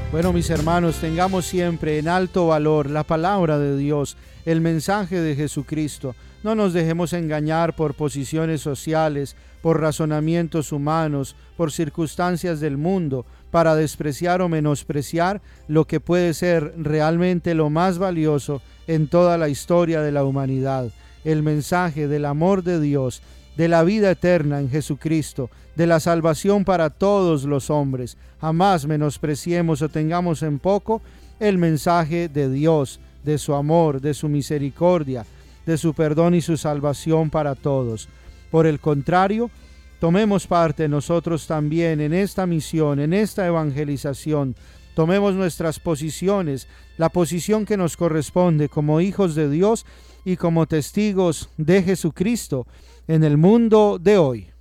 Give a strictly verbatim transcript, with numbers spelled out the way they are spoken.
Bueno, mis hermanos, tengamos siempre en alto valor la palabra de Dios, el mensaje de Jesucristo. No nos dejemos engañar por posiciones sociales, por razonamientos humanos, por circunstancias del mundo, para despreciar o menospreciar lo que puede ser realmente lo más valioso en toda la historia de la humanidad, el mensaje del amor de Dios, de la vida eterna en Jesucristo, de la salvación para todos los hombres. Jamás menospreciemos o tengamos en poco el mensaje de Dios, de su amor, de su misericordia, de su perdón y su salvación para todos. Por el contrario, tomemos parte nosotros también en esta misión, en esta evangelización. Tomemos nuestras posiciones, la posición que nos corresponde como hijos de Dios y como testigos de Jesucristo en el mundo de hoy.